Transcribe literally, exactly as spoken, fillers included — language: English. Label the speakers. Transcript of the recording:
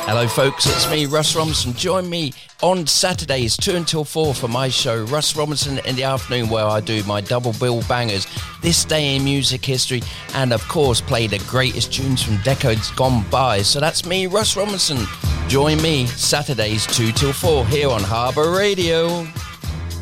Speaker 1: Hello folks, it's me, Russ Robinson. Join me on Saturdays two until four for my show, Russ Robinson in the Afternoon, where I do my double bill bangers, This Day in Music History, and of course play the greatest tunes from decades gone by. So that's me, Russ Robinson. Join me Saturdays two till four here on Harbour Radio.